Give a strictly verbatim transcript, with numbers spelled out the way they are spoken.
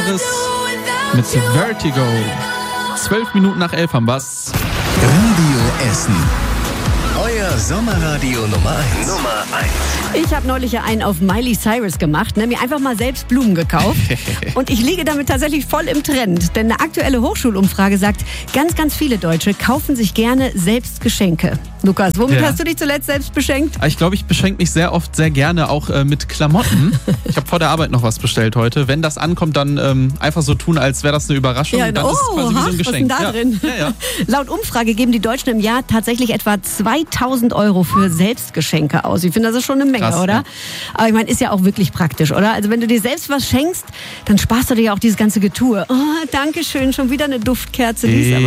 Jahres mit Vertigo. Zwölf Minuten nach elf haben wir's. Radio Essen. Euer Sommerradio Nummer eins. Nummer eins. Ich habe neulich ja einen auf Miley Cyrus gemacht, ne? Mir einfach mal selbst Blumen gekauft. Und ich liege damit tatsächlich voll im Trend. Denn eine aktuelle Hochschulumfrage sagt, ganz, ganz viele Deutsche kaufen sich gerne selbst Geschenke. Lukas, womit Ja. hast du dich zuletzt selbst beschenkt? Ich glaube, ich beschenke mich sehr oft sehr gerne auch äh, mit Klamotten. Ich habe vor der Arbeit noch was bestellt heute. Wenn das ankommt, dann ähm, einfach so tun, als wäre das eine Überraschung. Ja, dann oh, ist es quasi wie so ach, ein was ist Geschenk. denn da ja. drin? Ja, ja. Laut Umfrage geben die Deutschen im Jahr tatsächlich etwa zweitausend Euro für Selbstgeschenke aus. Ich finde, das ist schon eine Menge, Krass, oder? ja. Aber ich meine, ist ja auch wirklich praktisch, oder? Also wenn du dir selbst was schenkst, dann sparst du dir ja auch dieses ganze Getue. Oh, danke schön, schon wieder eine Duftkerze. Die ist aber